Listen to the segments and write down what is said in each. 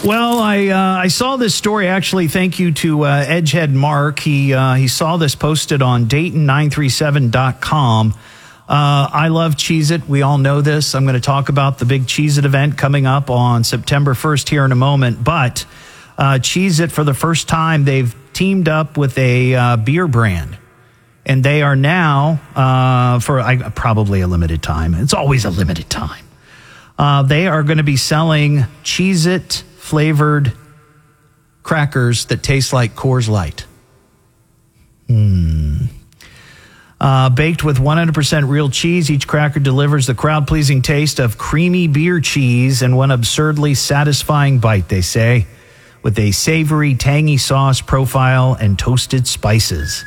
Well, I saw this story, actually, thank you to Edgehead Mark. He saw this posted on Dayton937.com. I love Cheez-It. We all know this. I'm going to talk about the big Cheez-It event coming up on September 1st here in a moment. But Cheez-It, for the first time, they've teamed up with a beer brand. And they are now, for probably a limited time. It's always a limited time. They are going to be selling Cheez-It flavored crackers that taste like Coors Light. Baked with 100% real cheese, each cracker delivers the crowd-pleasing taste of creamy beer cheese and one absurdly satisfying bite, they say, with a savory, tangy sauce profile and toasted spices.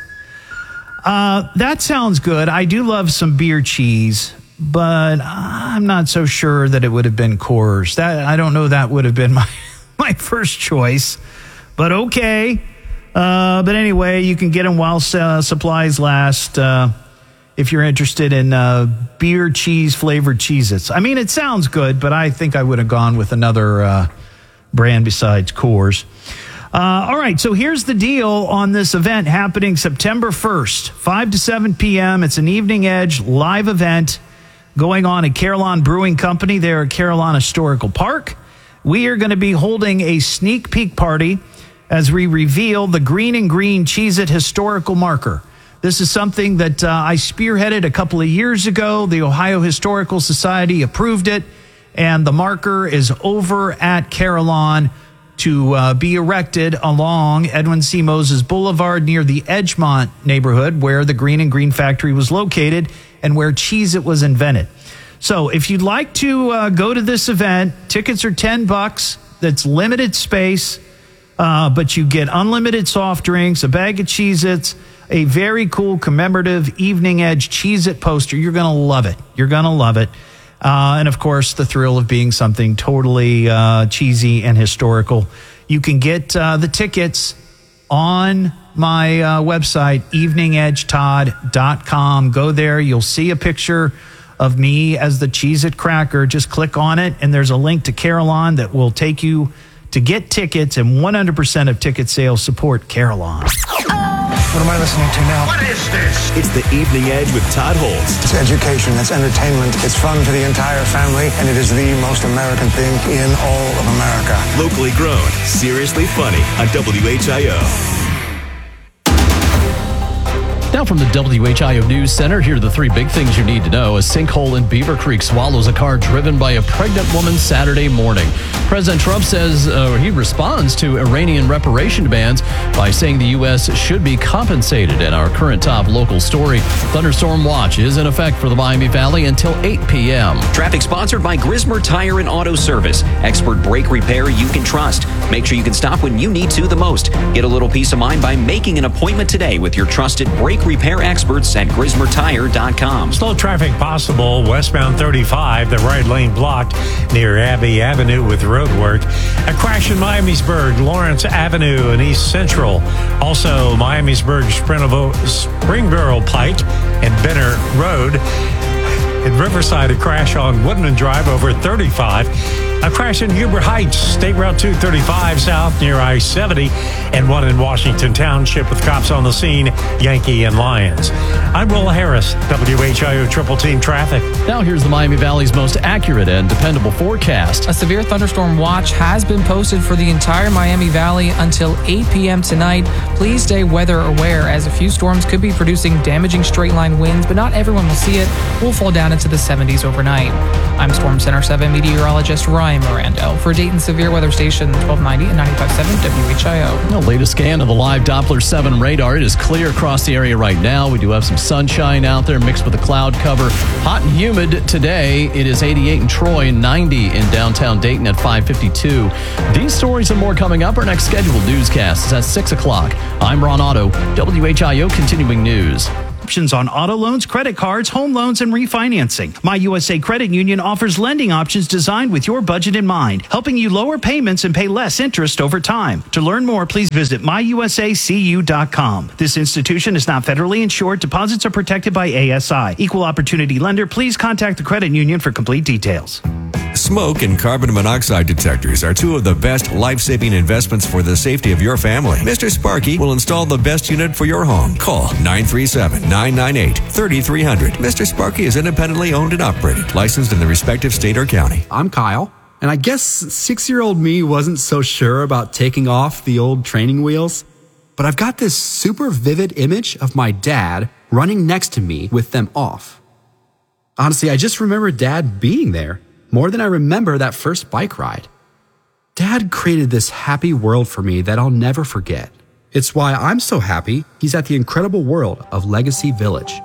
That sounds good. I do love some beer cheese, but I'm not so sure that it would have been Coors. I don't know that would have been my first choice, but okay. But anyway, you can get them while supplies last if you're interested in beer cheese flavored Cheez-Its. I mean, it sounds good, but I think I would have gone with another brand besides Coors. All right, so here's the deal on this event happening September 1st, 5 to 7 p.m. It's an Evening Edge live event going on at Carillon Brewing Company there at Carillon Historical Park. We are going to be holding a sneak peek party as we reveal the Green and Green Cheez-It historical marker. This is something that I spearheaded a couple of years ago. The Ohio Historical Society approved it, and the marker is over at Carillon to be erected along Edwin C. Moses Boulevard near the Edgemont neighborhood where the Green and Green factory was located and where Cheez-It was invented. So if you'd like to go to this event, tickets are $10. That's limited space, but you get unlimited soft drinks, a bag of Cheez-Its, a very cool commemorative Evening Edge Cheez-It poster. You're going to love it. You're going to love it. And, of course, the thrill of being something totally cheesy and historical. You can get the tickets on my website, eveningedgetodd.com. Go there. You'll see a picture of me as the Cheez-It cracker. Just click on it, and there's a link to Carillon that will take you to get tickets, and 100% of ticket sales support Carillon. What am I listening to now? What is this? It's the Evening Edge with Todd Holtz. It's education, it's entertainment, it's fun for the entire family, and it is the most American thing in all of America. Locally grown, seriously funny on WHIO. Now from the WHIO News Center, here are the three big things you need to know. A sinkhole in Beaver Creek swallows a car driven by a pregnant woman Saturday morning. President Trump says he responds to Iranian reparation demands by saying the U.S. should be compensated. And our current top local story, thunderstorm watch is in effect for the Miami Valley until 8 p.m. Traffic sponsored by Grismer Tire and Auto Service. Expert brake repair you can trust. Make sure you can stop when you need to the most. Get a little peace of mind by making an appointment today with your trusted brake repair experts at GrismerTire.com. Slow traffic possible westbound 35, the right lane blocked near Abbey Avenue with road work. A crash in Miamisburg, Lawrence Avenue and East Central. Also, Miamisburg, Springboro Pike and Benner Road. In Riverside, a crash on Woodman Drive over 35. A crash in Huber Heights, State Route 235 south near I-70, and one in Washington Township with cops on the scene, Yankee and Lyons. I'm Will Harris, WHIO Triple Team Traffic. Now here's the Miami Valley's most accurate and dependable forecast. A severe thunderstorm watch has been posted for the entire Miami Valley until 8 p.m. tonight. Please stay weather aware as a few storms could be producing damaging straight-line winds, but not everyone will see it. We'll fall down into the 70s overnight. I'm Storm Center 7 meteorologist Ryan Mirando for Dayton Severe Weather Station 1290 and 95.7 WHIO. The latest scan of the live Doppler 7 radar. It is clear across the area right now. We do have some sunshine out there mixed with a cloud cover. Hot and humid today. It is 88 in Troy and 90 in downtown Dayton at 5:52. These stories and more coming up. Our next scheduled newscast is at 6 o'clock. I'm Ron Otto, WHIO Continuing News. Options on auto loans, credit cards, home loans, and refinancing. My USA Credit Union offers lending options designed with your budget in mind, helping you lower payments and pay less interest over time. To learn more, please visit myusacu.com. This institution is not federally insured. Deposits are protected by ASI. Equal opportunity lender. Please contact the credit union for complete details. Smoke and carbon monoxide detectors are two of the best life-saving investments for the safety of your family. Mr. Sparky will install the best unit for your home. Call 937-998-3300. Mr. Sparky is independently owned and operated, licensed in the respective state or county. I'm Kyle, and I guess 6-year-old me wasn't so sure about taking off the old training wheels, but I've got this super vivid image of my dad running next to me with them off. Honestly, I just remember Dad being there more than I remember that first bike ride. Dad created this happy world for me that I'll never forget. It's why I'm so happy he's at the incredible world of Legacy Village.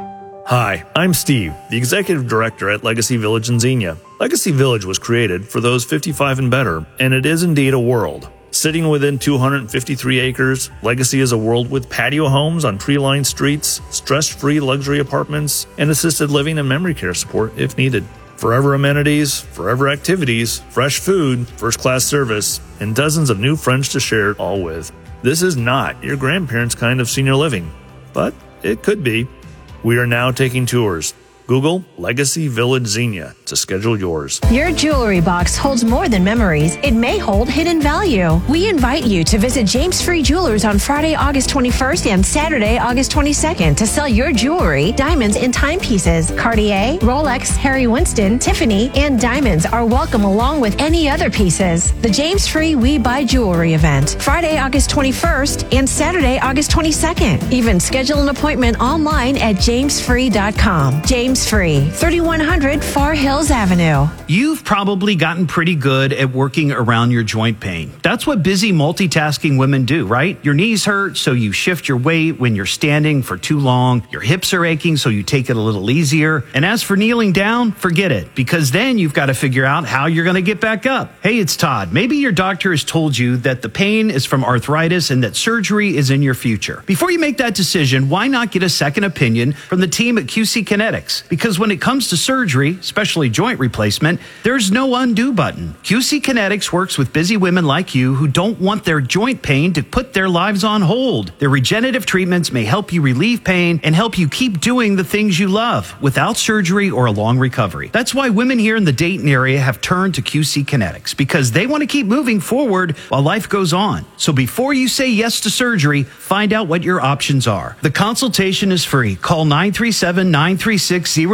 Hi, I'm Steve, the Executive Director at Legacy Village in Xenia. Legacy Village was created for those 55 and better, and it is indeed a world. Sitting within 253 acres, Legacy is a world with patio homes on tree-lined streets, stress-free luxury apartments, and assisted living and memory care support if needed. Forever amenities, forever activities, fresh food, first-class service, and dozens of new friends to share it all with. This is not your grandparents' kind of senior living, but it could be. We are now taking tours. Google Legacy Village Xenia to schedule yours. Your jewelry box holds more than memories. It may hold hidden value. We invite you to visit James Free Jewelers on Friday, August 21st and Saturday, August 22nd to sell your jewelry, diamonds, and timepieces. Cartier, Rolex, Harry Winston, Tiffany, and diamonds are welcome along with any other pieces. The James Free We Buy Jewelry event, Friday, August 21st and Saturday, August 22nd. Even schedule an appointment online at jamesfree.com. James Free, 3100 Far Hills Avenue. You've probably gotten pretty good at working around your joint pain. That's what busy multitasking women do, right? Your knees hurt, so you shift your weight when you're standing for too long. Your hips are aching, so you take it a little easier. And as for kneeling down, forget it, because then you've got to figure out how you're going to get back up. Hey, it's Todd. Maybe your doctor has told you that the pain is from arthritis and that surgery is in your future. Before you make that decision, why not get a second opinion from the team at QC Kinetics? Because when it comes to surgery, especially joint replacement, there's no undo button. QC Kinetics works with busy women like you who don't want their joint pain to put their lives on hold. Their regenerative treatments may help you relieve pain and help you keep doing the things you love without surgery or a long recovery. That's why women here in the Dayton area have turned to QC Kinetics, because they want to keep moving forward while life goes on. So before you say yes to surgery, find out what your options are. The consultation is free. Call 937-936-0325.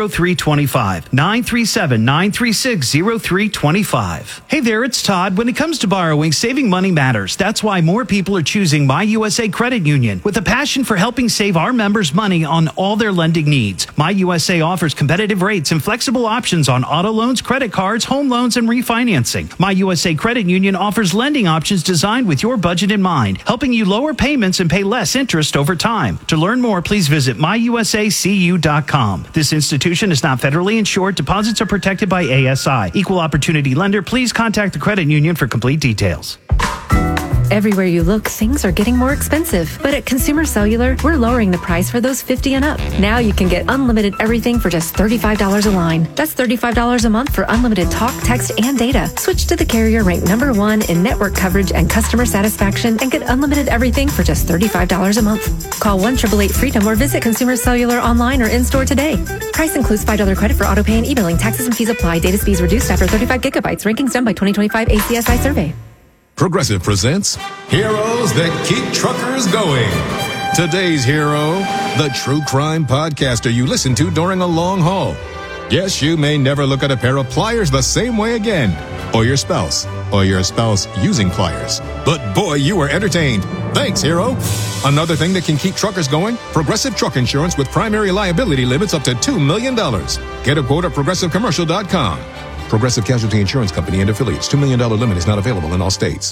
937-936-0325. Hey there, it's Todd. When it comes to borrowing, saving money matters. That's why more people are choosing My USA Credit Union. With a passion for helping save our members money on all their lending needs, My USA offers competitive rates and flexible options on auto loans, credit cards, home loans, and refinancing. My USA Credit Union offers lending options designed with your budget in mind, helping you lower payments and pay less interest over time. To learn more, please visit myusacu.com. This institution is not federally insured. Deposits are protected by ASI. Equal opportunity lender. Please contact the credit union for complete details. Everywhere you look, things are getting more expensive. But at Consumer Cellular, we're lowering the price for those 50 and up. Now you can get unlimited everything for just $35 a line. That's $35 a month for unlimited talk, text, and data. Switch to the carrier ranked #1 in network coverage and customer satisfaction and get unlimited everything for just $35 a month. Call 1-888-FREEDOM or visit Consumer Cellular online or in-store today. Price includes $5 credit for auto pay and e-billing. Taxes and fees apply. Data speeds reduced after 35 gigabytes. Rankings done by 2025 ACSI survey. Progressive presents Heroes That Keep Truckers Going. Today's hero, the true crime podcaster you listen to during a long haul. Yes, you may never look at a pair of pliers the same way again, or your spouse using pliers. But boy, you were entertained. Thanks, hero. Another thing that can keep truckers going, Progressive Truck Insurance with primary liability limits up to $2 million. Get a quote at progressivecommercial.com. Progressive Casualty Insurance Company and affiliates. $2 million limit is not available in all states.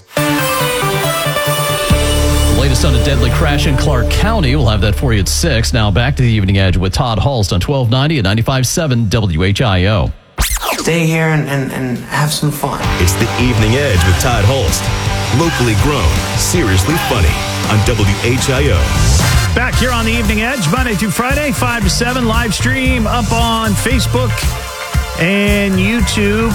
Latest on a deadly crash in Clark County. We'll have that for you at 6. Now back to the Evening Edge with Todd Hulst on 1290 and 95.7 WHIO. Stay here and have some fun. It's the Evening Edge with Todd Hulst. Locally grown, seriously funny on WHIO. Back here on the Evening Edge, Monday through Friday, 5 to 7, live stream up on Facebook and YouTube.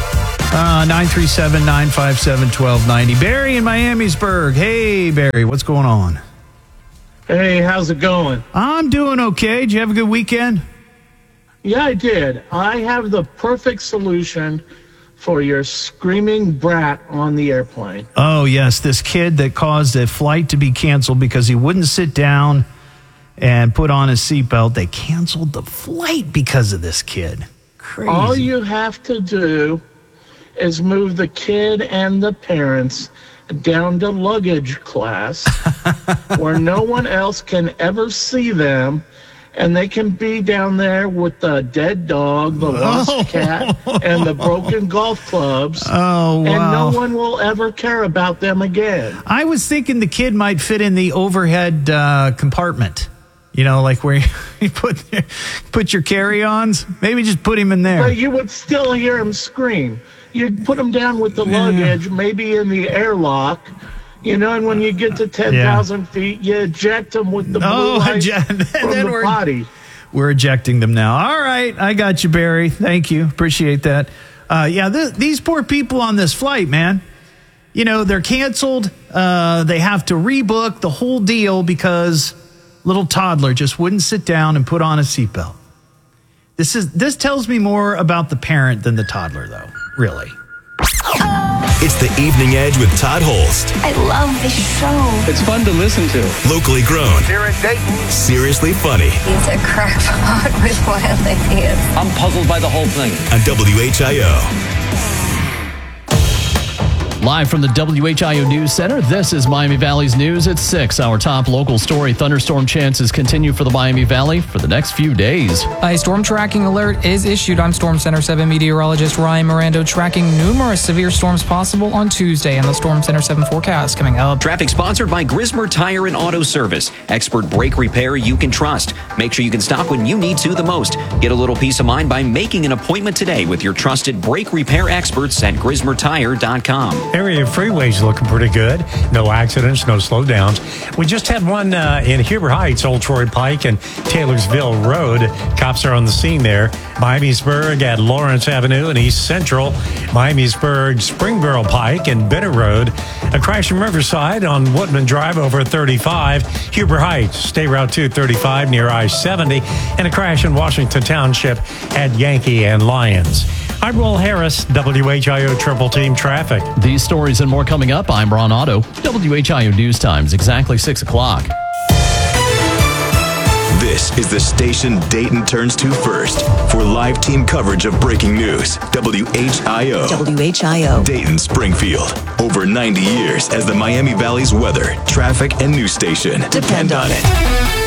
937-957-1290. Barry in Miamisburg. Hey, Barry, what's going on? Hey, how's it going? I'm doing okay. Did you have a good weekend? Yeah, I did. I have the perfect solution for your screaming brat on the airplane. Oh, yes, this kid that caused a flight to be canceled because he wouldn't sit down and put on his seatbelt. They canceled the flight because of this kid. Crazy. All you have to do is move the kid and the parents down to luggage class where no one else can ever see them, and they can be down there with the dead dog, the lost cat, and the broken golf clubs. Oh, wow. And no one will ever care about them again. I was thinking the kid might fit in the overhead compartment. You know, like where you put your carry-ons. Maybe just put him in there. But you would still hear him scream. You'd put him down with the luggage, maybe in the airlock. You know, and when you get to 10,000 feet, you eject them with the blue light from the potty. We're ejecting them now. All right, I got you, Barry. Thank you. Appreciate that. These poor people on this flight, man. You know, they're canceled. They have to rebook the whole deal because little toddler just wouldn't sit down and put on a seatbelt. This tells me more about the parent than the toddler, though. Really. It's the Evening Edge with Todd Holst. I love this show. It's fun to listen to. Locally grown. Here in Dayton. Seriously funny. He's a crackpot with wild ideas. I'm puzzled by the whole thing. On WHIO. Live from the WHIO News Center, this is Miami Valley's News at 6. Our top local story, thunderstorm chances continue for the Miami Valley for the next few days. A storm tracking alert is issued. I'm Storm Center 7 meteorologist Ryan Mirando, tracking numerous severe storms possible on Tuesday in the Storm Center 7 forecast coming up. Traffic sponsored by Grismer Tire and Auto Service. Expert brake repair you can trust. Make sure you can stop when you need to the most. Get a little peace of mind by making an appointment today with your trusted brake repair experts at GrismerTire.com. Area freeways looking pretty good. No accidents, no slowdowns. We just had one in Huber Heights, Old Troy Pike and Taylorsville Road. Cops are on the scene there. Miamisburg at Lawrence Avenue and East Central. Miamisburg, Springboro Pike and Bennett Road. A crash in Riverside on Woodman Drive over 35. Huber Heights, State Route 235 near I-70. And a crash in Washington Township at Yankee and Lyons. I'm Will Harris, WHIO Triple Team Traffic. These stories and more coming up. I'm Ron Otto. WHIO News Times, exactly 6 o'clock. This is the station Dayton turns to first for live team coverage of breaking news. WHIO. WHIO. Dayton, Springfield. Over 90 years as the Miami Valley's weather, traffic, and news station. Depend on it.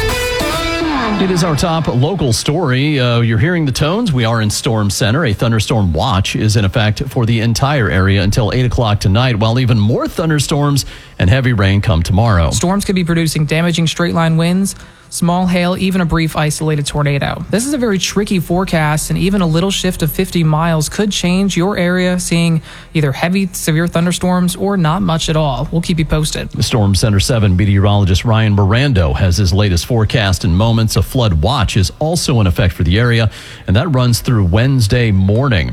It is our top local story. You're hearing the tones. We are in Storm Center. A thunderstorm watch is in effect for the entire area until 8 o'clock tonight, while even more thunderstorms and heavy rain come tomorrow. Storms could be producing damaging straight-line winds, small hail, even a brief isolated tornado. This is a very tricky forecast, and even a little shift of 50 miles could change your area, seeing either heavy, severe thunderstorms or not much at all. We'll keep you posted. The Storm Center 7 meteorologist Ryan Mirando has his latest forecast in moments. A flood watch is also in effect for the area, and that runs through Wednesday morning.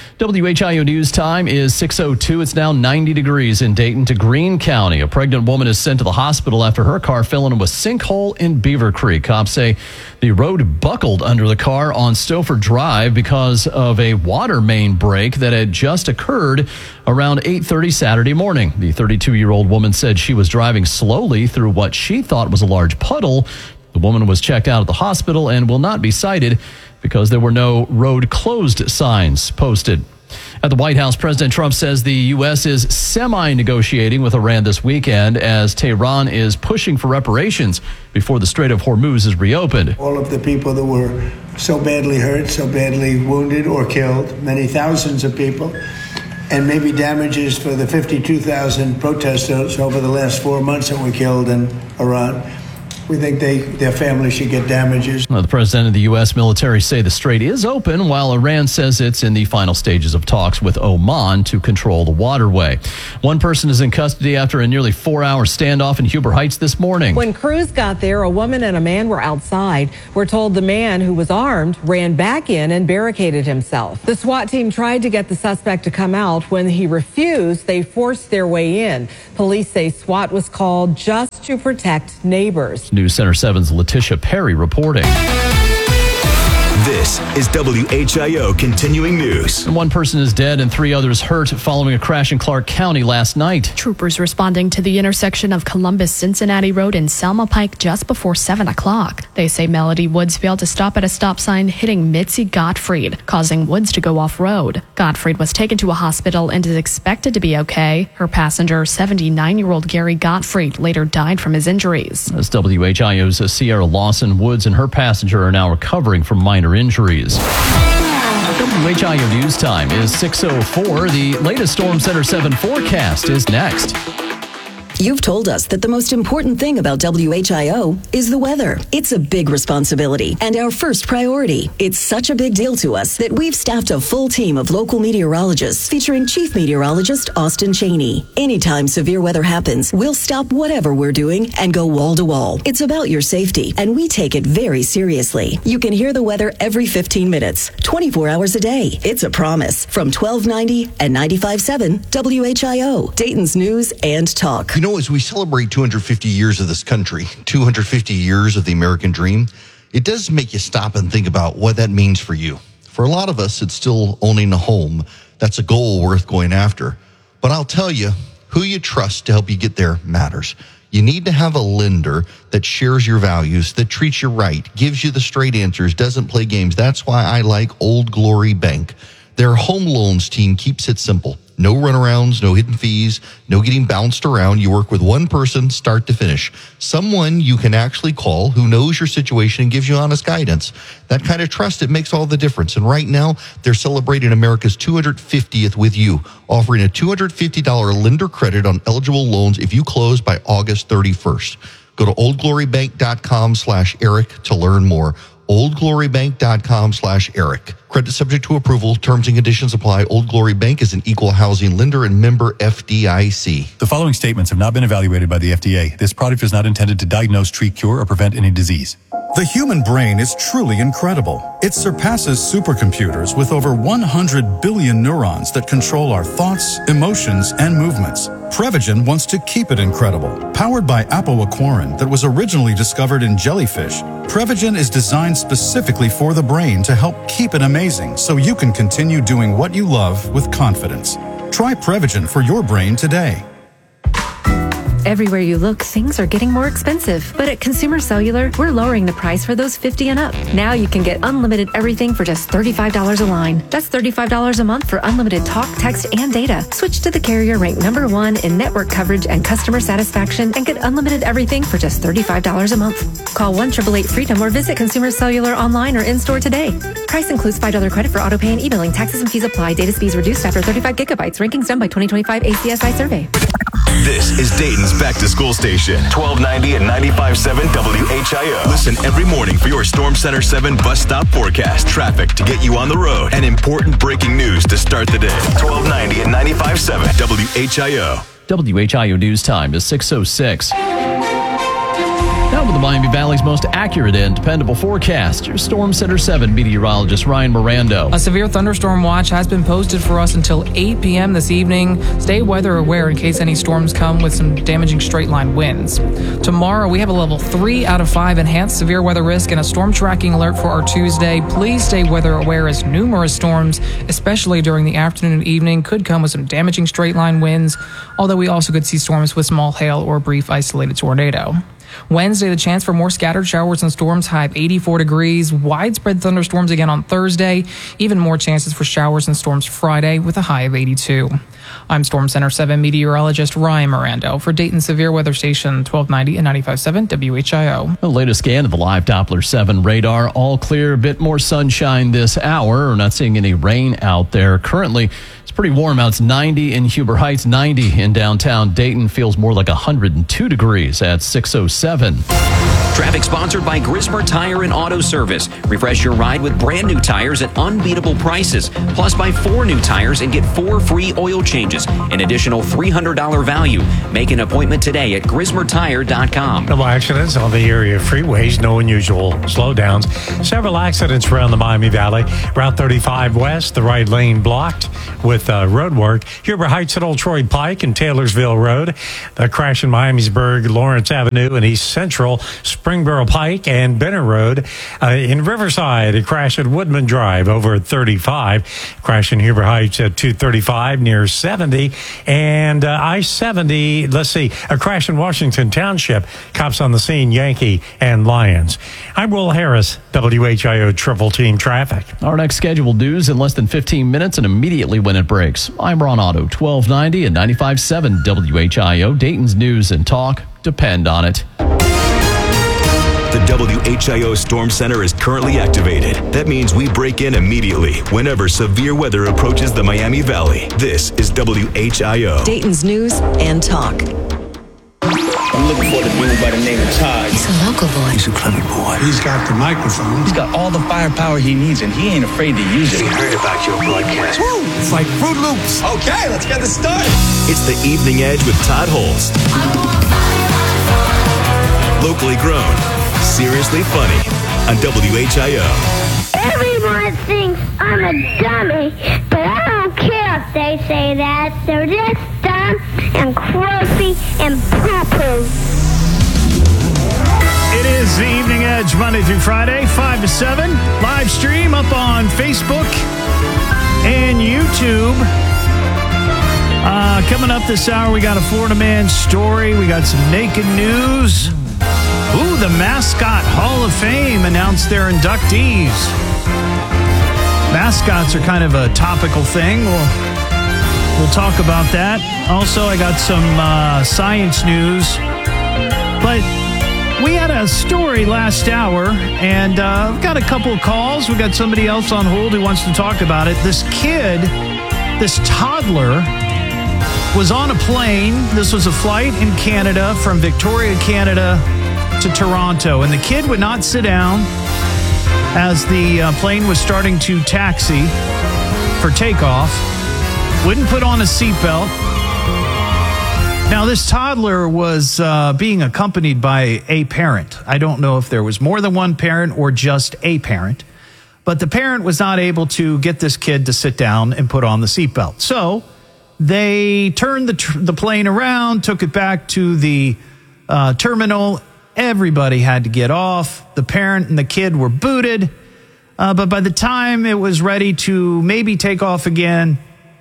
WHIO News time is 6:02. It's now 90 degrees in Dayton to Greene County. A pregnant woman is sent to the hospital after her car fell into a sinkhole in Beaver Creek. Cops say the road buckled under the car on Stouffer Drive because of a water main break that had just occurred around 8:30 Saturday morning. The 32-year-old woman said she was driving slowly through what she thought was a large puddle. The woman was checked out at the hospital and will not be cited because there were no road closed signs posted. At the White House, President Trump says the U.S. is semi-negotiating with Iran this weekend as Tehran is pushing for reparations before the Strait of Hormuz is reopened. All of the people that were so badly hurt, so badly wounded or killed, many thousands of people, and maybe damages for the 52,000 protesters over the last 4 months that were killed in Iran. We think their families should get damages. The president and the U.S. military say the strait is open, while Iran says it's in the final stages of talks with Oman to control the waterway. One person is in custody after a nearly 4-hour standoff in Huber Heights this morning. When crews got there, a woman and a man were outside. We're told the man, who was armed, ran back in and barricaded himself. The SWAT team tried to get the suspect to come out. When he refused, they forced their way in. Police say SWAT was called just to protect neighbors. News Center 7's Letitia Perry reporting. This is WHIO Continuing News. One person is dead and 3 others hurt following a crash in Clark County last night. Troopers responding to the intersection of Columbus-Cincinnati Road and Selma Pike just before 7 o'clock. They say Melody Woods failed to stop at a stop sign, hitting Mitzi Gottfried, causing Woods to go off-road. Gottfried was taken to a hospital and is expected to be okay. Her passenger, 79-year-old Gary Gottfried, later died from his injuries. As WHIO's Sierra Lawson, Woods and her passenger are now recovering from minor injuries. WHIO News Time is 6:04. The latest Storm Center 7 forecast is next. You've told us that the most important thing about WHIO is the weather. It's a big responsibility and our first priority. It's such a big deal to us that we've staffed a full team of local meteorologists featuring Chief Meteorologist Austin Cheney. Anytime severe weather happens, we'll stop whatever we're doing and go wall to wall. It's about your safety, and we take it very seriously. You can hear the weather every 15 minutes, 24 hours a day. It's a promise. From 1290 and 95.7 WHIO, Dayton's News and Talk. You know, as we celebrate 250 years of this country, 250 years of the American dream, it does make you stop and think about what that means for you. For a lot of us, it's still owning a home. That's a goal worth going after. But I'll tell you, who you trust to help you get there matters. You need to have a lender that shares your values, that treats you right, gives you the straight answers, doesn't play games. That's why I like Old Glory Bank. Their home loans team keeps it simple. No runarounds, no hidden fees, no getting bounced around. You work with one person, start to finish. Someone you can actually call who knows your situation and gives you honest guidance. That kind of trust, it makes all the difference. And right now, they're celebrating America's 250th with you, offering a $250 lender credit on eligible loans if you close by August 31st. Go to oldglorybank.com/Eric to learn more. oldglorybank.com/Eric. Credit subject to approval. Terms and conditions apply. Old Glory Bank is an equal housing lender and member FDIC. The following statements have not been evaluated by the FDA. This product is not intended to diagnose, treat, cure, or prevent any disease. The human brain is truly incredible. It surpasses supercomputers with over 100 billion neurons that control our thoughts, emotions, and movements. Prevagen wants to keep it incredible. Powered by apoaquarin that was originally discovered in jellyfish, Prevagen is designed specifically for the brain to help keep it amazing so you can continue doing what you love with confidence. Try Prevagen for your brain today. Everywhere you look, things are getting more expensive. But at Consumer Cellular, we're lowering the price for those 50 and up. Now you can get unlimited everything for just $35 a line. That's $35 a month for unlimited talk, text, and data. Switch to the carrier ranked #1 in network coverage and customer satisfaction and get unlimited everything for just $35 a month. Call 1-888-FREEDOM or visit Consumer Cellular online or in-store today. Price includes $5 credit for auto pay and e-billing. Taxes and fees apply. Data speeds reduced after 35 gigabytes. Rankings done by 2025 ACSI survey. This is Dayton's Back to School Station, 1290 and 95.7 WHIO. Listen every morning for your Storm Center 7 bus stop forecast, traffic to get you on the road, and important breaking news to start the day. 1290 and 95.7 WHIO. WHIO News Time is 6:06. Now with the Miami Valley's most accurate and dependable forecast, your Storm Center 7 meteorologist Ryan Mirando. A severe thunderstorm watch has been posted for us until 8 p.m. this evening. Stay weather aware in case any storms come with some damaging straight line winds. Tomorrow, we have a level 3 out of 5 enhanced severe weather risk and a storm tracking alert for our Tuesday. Please stay weather aware as numerous storms, especially during the afternoon and evening, could come with some damaging straight line winds, although we also could see storms with small hail or a brief isolated tornado. Wednesday, the chance for more scattered showers and storms, high of 84 degrees. Widespread thunderstorms again on Thursday. Even more chances for showers and storms Friday with a high of 82. I'm Storm Center 7 meteorologist Ryan Mirando for Dayton Severe Weather Station 1290 and 95.7 WHIO. The latest scan of the live Doppler 7 radar. All clear, a bit more sunshine this hour. We're not seeing any rain out there. Currently, it's pretty warm out. It's 90 in Huber Heights, 90 in downtown Dayton. Feels more like 102 degrees at 6:07. Traffic sponsored by Grismer Tire and Auto Service. Refresh your ride with brand new tires at unbeatable prices. Plus, buy 4 new tires and get 4 free oil changes. An additional $300 value. Make an appointment today at GrismerTire.com. No accidents on the area freeways. No unusual slowdowns. Several accidents around the Miami Valley. Route 35 West, the right lane blocked with road work. Huber Heights at Old Troy Pike and Taylorsville Road. The crash in Miamisburg, Lawrence Avenue and East East Central, Springboro Pike, and Benner Road. In Riverside, a crash at Woodman Drive over at 35. Crash in Huber Heights at 235 near 70. And I-70, let's see, a crash in Washington Township. Cops on the scene, Yankee and Lyons. I'm Will Harris, WHIO Triple Team Traffic. Our next scheduled news in less than 15 minutes and immediately when it breaks. I'm Ron Otto, 1290 and 95.7 WHIO, Dayton's News and Talk. Depend on it. The WHIO Storm Center is currently activated. That means we break in immediately whenever severe weather approaches the Miami Valley. This is WHIO. Dayton's News and Talk. I'm looking for the dude by the name of Todd. He's a local boy. He's a clever boy. He's got the microphone. He's got all the firepower he needs, and he ain't afraid to use it. We heard about your broadcast. Woo! It's like Fruit Loops. Okay, let's get this started. It's the Evening Edge with Todd Holst. Locally grown, seriously funny on WHIO. Everyone thinks I'm a dummy, but I don't care if they say that. They're just dumb and croaky and poo-poo. It is the Evening Edge, Monday through Friday, 5 to 7. Live stream up on Facebook and YouTube. Coming up this hour, we got a Florida man story. We got some naked news. Ooh, the Mascot Hall of Fame announced their inductees. Mascots are kind of a topical thing. We'll talk about that. Also, I got some science news. But we had a story last hour, and we've got a couple of calls. We've got somebody else on hold who wants to talk about it. This kid, this toddler, was on a plane. This was a flight in Canada from Victoria, Canada to Toronto. And the kid would not sit down as the plane was starting to taxi for takeoff. Wouldn't put on a seatbelt. Now, this toddler was being accompanied by a parent. I don't know if there was more than one parent or just a parent. But the parent was not able to get this kid to sit down and put on the seatbelt. So they turned the plane around, took it back to the terminal. Everybody had to get off. The parent and the kid were booted. But by the time it was ready to maybe take off again,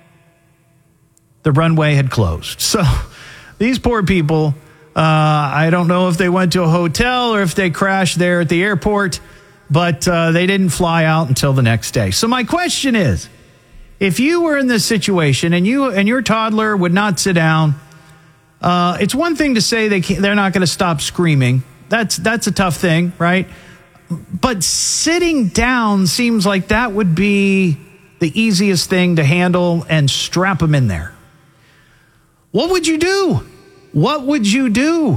the runway had closed. So these poor people, I don't know if they went to a hotel or if they crashed there at the airport, but they didn't fly out until the next day. So my question is, if you were in this situation and your toddler would not sit down, it's one thing to say they're not going to stop screaming. That's a tough thing, right? But sitting down seems like that would be the easiest thing to handle and strap them in there. What would you do? What would you do?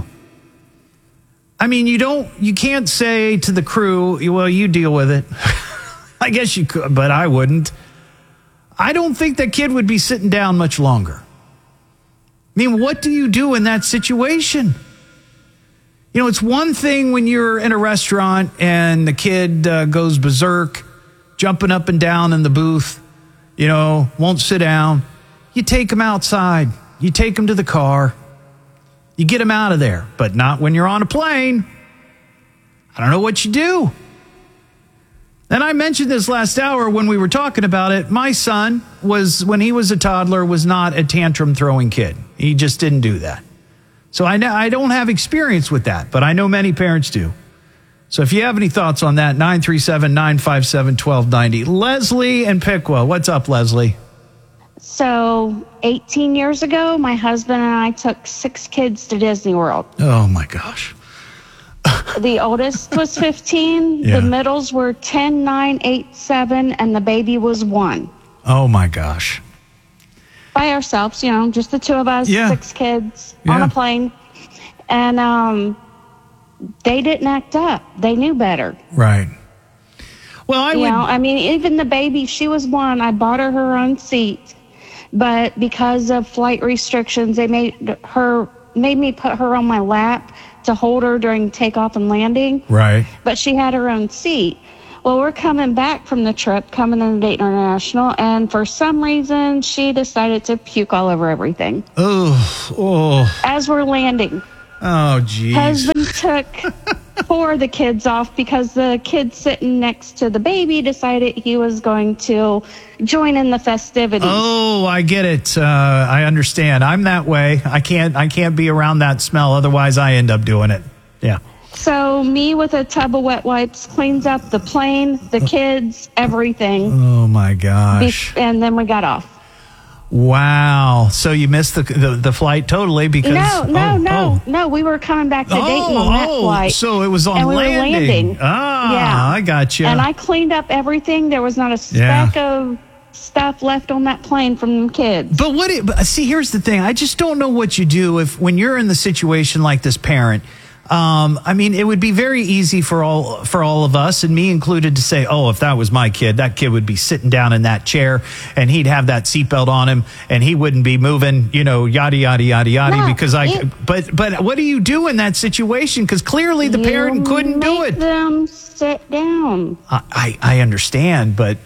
I mean, you can't say to the crew, well, you deal with it. I guess you could, but I wouldn't. I don't think that kid would be sitting down much longer. I mean, what do you do in that situation? You know, it's one thing when you're in a restaurant and the kid goes berserk, jumping up and down in the booth, won't sit down. You take him outside. You take him to the car. You get him out of there, but not when you're on a plane. I don't know what you do. And I mentioned this last hour when we were talking about it. My son when he was a toddler, was not a tantrum throwing kid. He just didn't do that. So I don't have experience with that, but I know many parents do. So if you have any thoughts on that, 937-957-1290. Leslie and Piqua. What's up, Leslie? So 18 years ago, my husband and I took 6 kids to Disney World. Oh, my gosh. The oldest was 15. Yeah. The middles were 10, 9, 8, 7, and the baby was 1. Oh, my gosh. By ourselves, just the two of us, 6 kids on a plane. And they didn't act up. They knew better. Right. Well, even the baby, she was 1. I bought her own seat. But because of flight restrictions, they made me put her on my lap to hold her during takeoff and landing. Right. But she had her own seat. Well, we're coming back from the trip, coming into Dayton International, and for some reason, she decided to puke all over everything. Oh. As we're landing. Oh, geez. Husband took 4 of the kids off because the kid sitting next to the baby decided he was going to join in the festivities. Oh, I get it. I understand. I'm that way. I can't be around that smell. Otherwise, I end up doing it. Yeah. So me with a tub of wet wipes cleans up the plane, the kids, everything. Oh, my gosh. And then we got off. Wow. So you missed the flight totally because... No. We were coming back to Dayton on that flight. So it was on and we landing. were landing. Ah, I got you. And I cleaned up everything. There was not a speck of stuff left on that plane from the kids. But see, here's the thing. I just don't know what you do when you're in the situation like this parent. I mean, it would be very easy for all of us, and me included, to say, "Oh, if that was my kid, that kid would be sitting down in that chair, and he'd have that seatbelt on him, and he wouldn't be moving, yada yada yada yada." No, because but what do you do in that situation? Because clearly the parent couldn't do it. Make them sit down. I understand, but.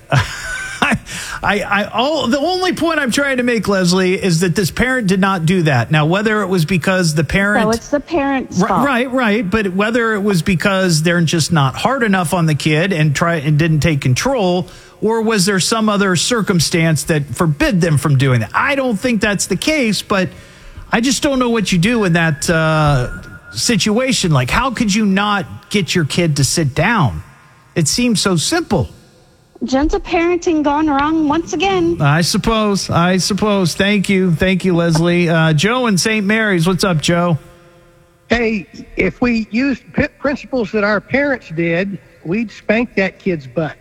The only point I'm trying to make, Leslie, is that this parent did not do that. Now, whether it was because the parent... So it's the parent's fault. Right. But whether it was because they're just not hard enough on the kid and didn't take control, or was there some other circumstance that forbid them from doing that? I don't think that's the case, but I just don't know what you do in that situation. Like, how could you not get your kid to sit down? It seems so simple. Gentle parenting gone wrong once again. I suppose. Thank you, Leslie. Joe in St. Mary's. What's up, Joe? Hey, if we used principles that our parents did, we'd spank that kid's butt.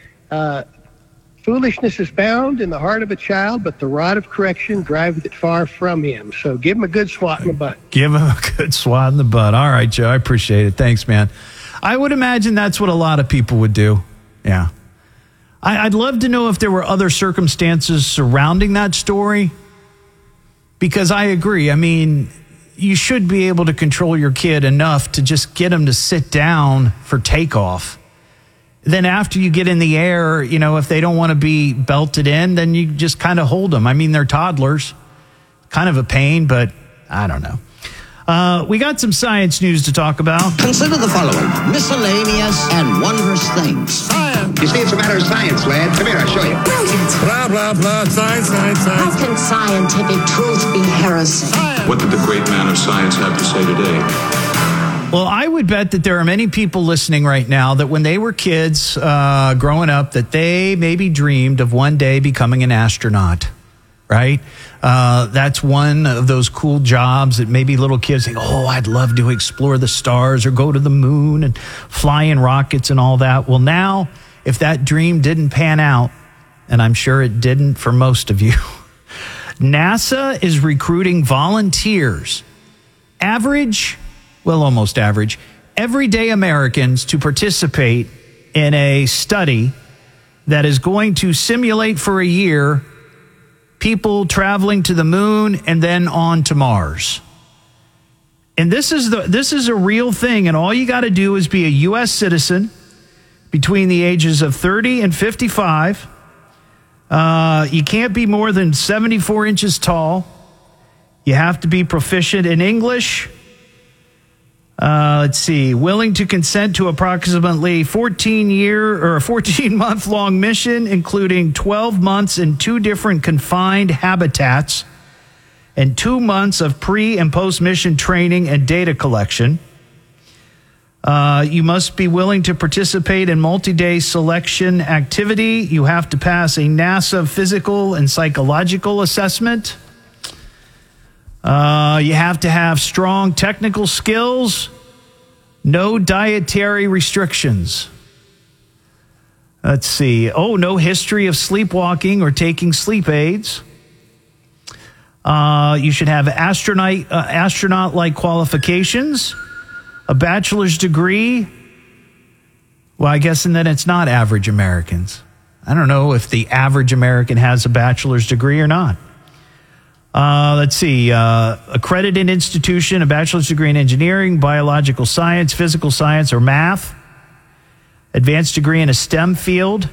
Foolishness is bound in the heart of a child, but the rod of correction driveth it far from him. So give him a good swat in the butt. Give him a good swat in the butt. All right, Joe. I appreciate it. Thanks, man. I would imagine that's what a lot of people would do. Yeah. I'd love to know if there were other circumstances surrounding that story, because I agree. I mean, you should be able to control your kid enough to just get them to sit down for takeoff. Then after you get in the air, if they don't want to be belted in, then you just kind of hold them. I mean, they're toddlers. Kind of a pain, but I don't know. We got some science news to talk about. Consider the following: miscellaneous and wondrous things. Science. You see, it's a matter of science, lad. Come here, I'll show you. Brilliant. Blah, blah, blah. Science. How can scientific truth be heresy? Science. What did the great man of science have to say today? Well, I would bet that there are many people listening right now that when they were kids growing up, that they maybe dreamed of one day becoming an astronaut, right? That's one of those cool jobs that maybe little kids think, oh, I'd love to explore the stars or go to the moon and fly in rockets and all that. Well, now, if that dream didn't pan out, and I'm sure it didn't for most of you, NASA is recruiting volunteers, almost average, everyday Americans to participate in a study that is going to simulate for a year people traveling to the moon and then on to Mars. And this is a real thing, and all you got to do is be a U.S. citizen between the ages of 30 and 55. You can't be more than 74 inches tall. You have to be proficient in English. Willing to consent to approximately 14-month long mission, including 12 months in 2 different confined habitats and 2 months of pre- and post-mission training and data collection. You must be willing to participate in multi-day selection activity. You have to pass a NASA physical and psychological assessment. You have to have strong technical skills. No dietary restrictions. Let's see. No history of sleepwalking or taking sleep aids. You should have astronaut-like qualifications, a bachelor's degree. Well, I guess, and then it's not average Americans. I don't know if the average American has a bachelor's degree or not. Accredited institution, a bachelor's degree in engineering, biological science, physical science, or math. Advanced degree in a STEM field.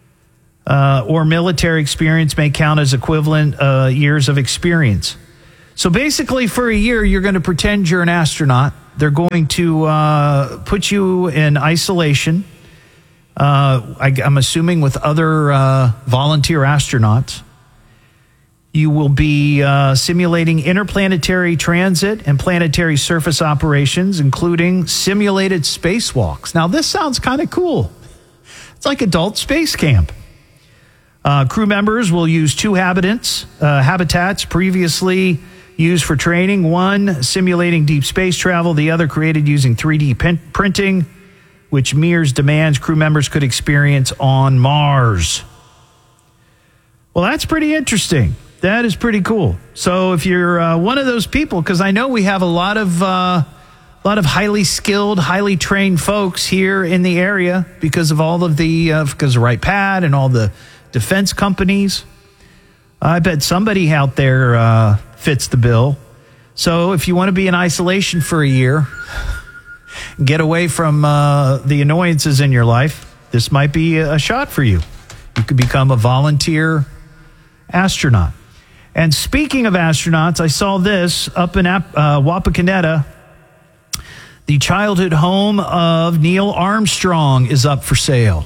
Or military experience may count as equivalent years of experience. So basically, for a year, you're going to pretend you're an astronaut. They're going to put you in isolation, I'm assuming with other volunteer astronauts. You will be simulating interplanetary transit and planetary surface operations, including simulated spacewalks. Now, this sounds kind of cool. It's like adult space camp. Crew members will use two habitats previously used for training. One simulating deep space travel, the other created using 3D printing, which mirrors demands crew members could experience on Mars. Well, that's pretty interesting. That is pretty cool. So if you're one of those people, because I know we have a lot of highly skilled, highly trained folks here in the area because of all of because of Wright-Patt and all the defense companies. I bet somebody out there fits the bill. So if you want to be in isolation for a year, get away from the annoyances in your life, this might be a shot for you. You could become a volunteer astronaut. And speaking of astronauts, I saw this up in Wapakoneta. The childhood home of Neil Armstrong is up for sale.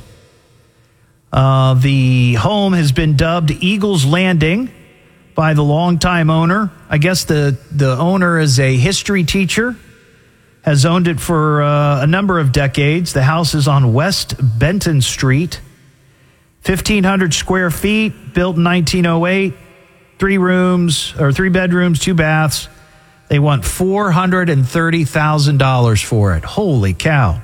The home has been dubbed Eagle's Landing by the longtime owner. I guess the owner is a history teacher, has owned it for a number of decades. The house is on West Benton Street, 1,500 square feet, built in 1908, 3 bedrooms, 2 baths. They want $430,000 for it. Holy cow.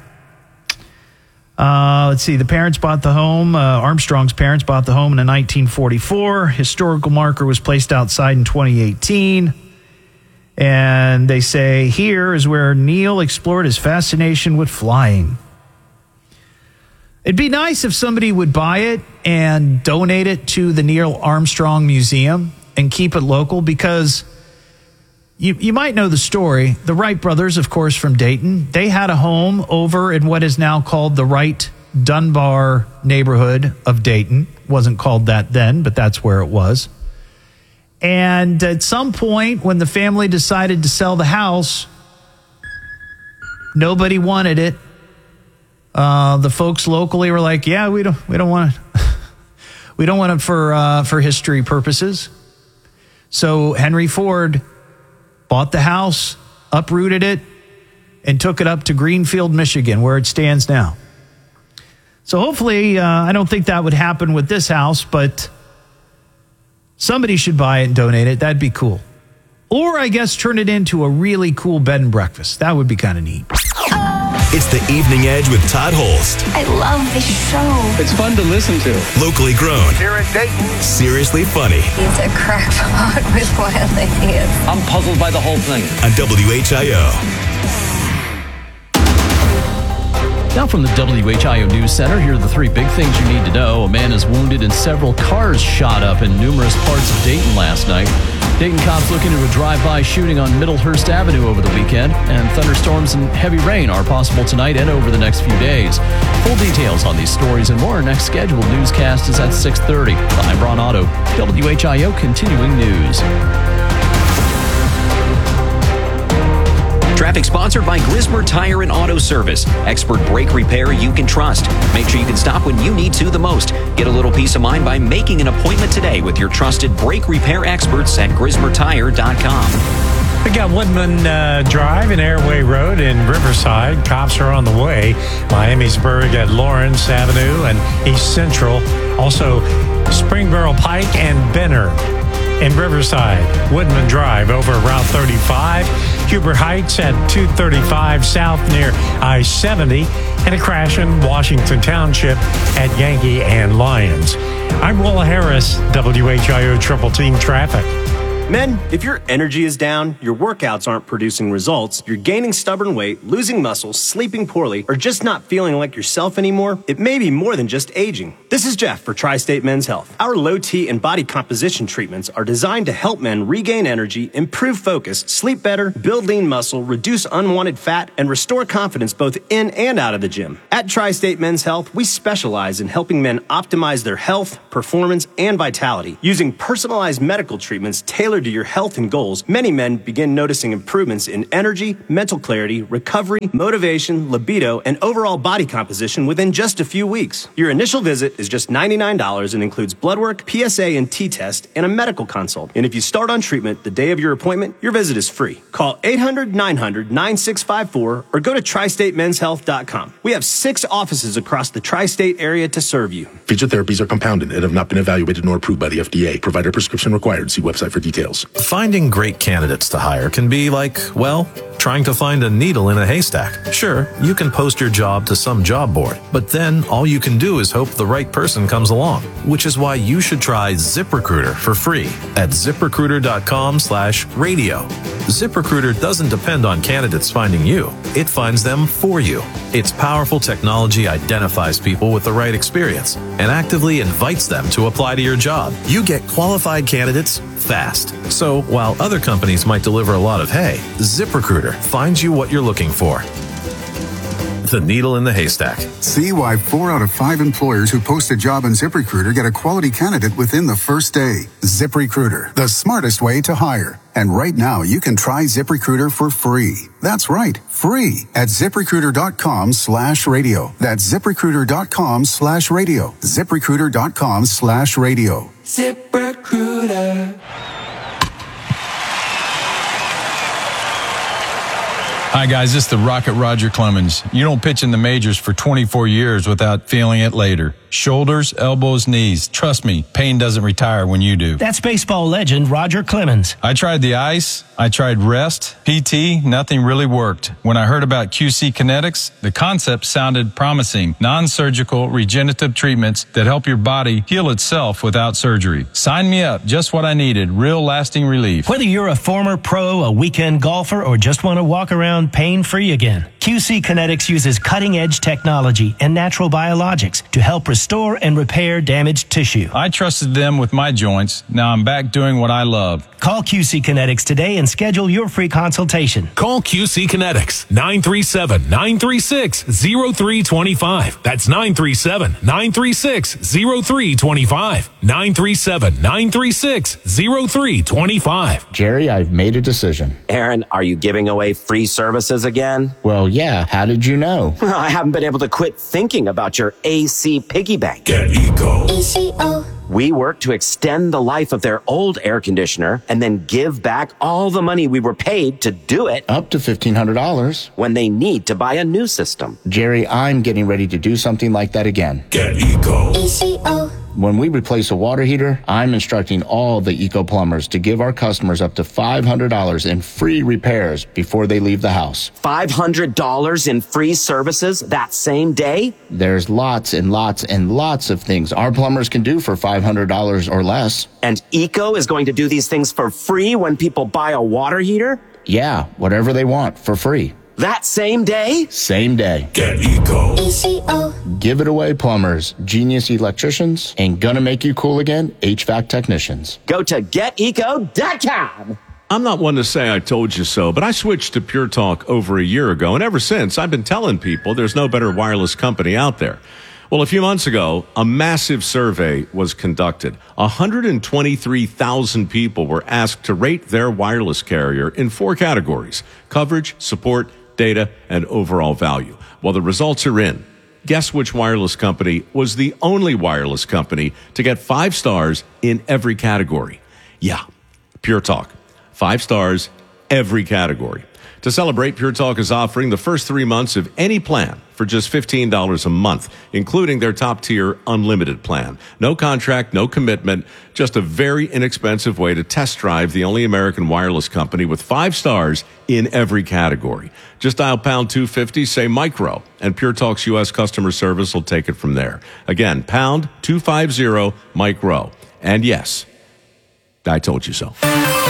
Let's see. The parents bought the home. Armstrong's parents bought the home in 1944. Historical marker was placed outside in 2018. And they say here is where Neil explored his fascination with flying. It'd be nice if somebody would buy it and donate it to the Neil Armstrong Museum and keep it local, because you might know the story. The Wright brothers, of course, from Dayton, they had a home over in what is now called the Wright-Dunbar neighborhood of Dayton. Wasn't called that then, but that's where it was. And at some point, when the family decided to sell the house, nobody wanted it. The folks locally were like, "Yeah, we don't want it. We don't want it for history purposes." So Henry Ford bought the house, uprooted it, and took it up to Greenfield, Michigan, where it stands now. So hopefully, I don't think that would happen with this house, but somebody should buy it and donate it. That'd be cool. Or I guess turn it into a really cool bed and breakfast. That would be kind of neat. It's the Evening Edge with Todd Holst. I love this show. It's fun to listen to. Locally grown. Here in Dayton. Seriously funny. It's a crackpot with wild ideas. I'm puzzled by the whole thing. On WHIO. Now from the WHIO News Center, here are the 3 big things you need to know. A man is wounded and several cars shot up in numerous parts of Dayton last night. Dayton cops look into a drive-by shooting on Middlehurst Avenue over the weekend, and thunderstorms and heavy rain are possible tonight and over the next few days. Full details on these stories and more. Our next scheduled newscast is at 6:30. I'm Ron Otto, WHIO Continuing News. Traffic sponsored by Grismer Tire and Auto Service. Expert brake repair you can trust. Make sure you can stop when you need to the most. Get a little peace of mind by making an appointment today with your trusted brake repair experts at GrismerTire.com. We got Woodman Drive and Airway Road in Riverside. Cops are on the way. Miamisburg at Lawrence Avenue and East Central. Also, Springboro Pike and Benner in Riverside. Woodman Drive over Route 35. Huber Heights at 235 South near I-70. And a crash in Washington Township at Yankee and Lyons. I'm Will Harris, WHIO Triple Team Traffic. Men, if your energy is down, your workouts aren't producing results, you're gaining stubborn weight, losing muscle, sleeping poorly, or just not feeling like yourself anymore, it may be more than just aging. This is Jeff for Tri-State Men's Health. Our low T and body composition treatments are designed to help men regain energy, improve focus, sleep better, build lean muscle, reduce unwanted fat, and restore confidence both in and out of the gym. At Tri-State Men's Health, we specialize in helping men optimize their health, performance, and vitality using personalized medical treatments tailored tailored to your health and goals, many men begin noticing improvements in energy, mental clarity, recovery, motivation, libido, and overall body composition within just a few weeks. Your initial visit is just $99 and includes blood work, PSA and T-test, and a medical consult. And if you start on treatment the day of your appointment, your visit is free. Call 800-900-9654 or go to TriStateMen'sHealth.com. We have 6 offices across the tri-state area to serve you. Featured therapies are compounded and have not been evaluated nor approved by the FDA. Provider prescription required. See website for details. Finding great candidates to hire can be like, well, trying to find a needle in a haystack. Sure, you can post your job to some job board, but then all you can do is hope the right person comes along, which is why you should try ZipRecruiter for free at ZipRecruiter.com/radio. ZipRecruiter doesn't depend on candidates finding you. It finds them for you. Its powerful technology identifies people with the right experience and actively invites them to apply to your job. You get qualified candidates fast. So while other companies might deliver a lot of hay, ZipRecruiter finds you what you're looking for. The needle in the haystack. See why 4 out of 5 employers who post a job on ZipRecruiter get a quality candidate within the first day. ZipRecruiter, the smartest way to hire. And right now, you can try ZipRecruiter for free. That's right, free at ZipRecruiter.com/radio. That's ZipRecruiter.com/radio. ZipRecruiter.com/radio. ZipRecruiter. Hi, guys. This is the Rocket Roger Clemens. You don't pitch in the majors for 24 years without feeling it later. Shoulders, elbows, knees. Trust me, pain doesn't retire when you do. That's baseball legend Roger Clemens. I tried the ice. I tried rest, PT. Nothing really worked. When I heard about QC Kinetics, the concept sounded promising. Non-surgical regenerative treatments that help your body heal itself without surgery. Sign me up. Just what I needed. Real lasting relief. Whether you're a former pro, a weekend golfer, or just want to walk around pain-free again, QC Kinetics uses cutting-edge technology and natural biologics to help restore and repair damaged tissue. I trusted them with my joints. Now I'm back doing what I love. Call QC Kinetics today and schedule your free consultation. Call QC Kinetics, 937-936-0325. That's 937-936-0325. 937-936-0325. Jerry, I've made a decision. Aaron, are you giving away free services again? Well, yeah. How did you know? I haven't been able to quit thinking about your AC piggy bank. Get Eco. ECO. We work to extend the life of their old air conditioner and then give back all the money we were paid to do it. Up to $1,500. When they need to buy a new system. Jerry, I'm getting ready to do something like that again. Get Eco. ECO. When we replace a water heater, I'm instructing all the Eco plumbers to give our customers up to $500 in free repairs before they leave the house. $500 in free services that same day? There's lots and lots and lots of things our plumbers can do for $500 or less. And Eco is going to do these things for free when people buy a water heater? Yeah, whatever they want for free. That same day? Same day. Get Eco. ECO. Give it away, plumbers, genius electricians, and gonna make you cool again, HVAC technicians. Go to geteco.com. I'm not one to say I told you so, but I switched to Pure Talk over a year ago, and ever since, I've been telling people there's no better wireless company out there. Well, a few months ago, a massive survey was conducted. 123,000 people were asked to rate their wireless carrier in 4 categories: coverage, support, data, and overall value. Well, the results are in. Guess which wireless company was the only wireless company to get 5 stars in every category? Yeah, Pure Talk. 5 stars, every category. To celebrate, Pure Talk is offering the first 3 months of any plan for just $15 a month, including their top-tier unlimited plan. No contract, no commitment, just a very inexpensive way to test drive the only American wireless company with 5 stars in every category. Just dial pound 250, say micro, and Pure Talk's U.S. customer service will take it from there. Again, pound 250 micro. And yes, I told you so.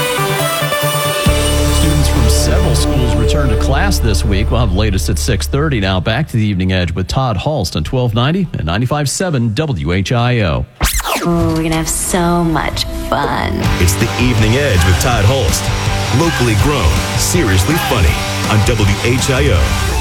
Students from several schools return to class this week. We'll have the latest at 6:30. Now back to the Evening Edge with Todd Hulst on 1290 and 95.7 WHIO. Oh, we're going to have so much fun. It's the Evening Edge with Todd Hulst. Locally grown, seriously funny on WHIO.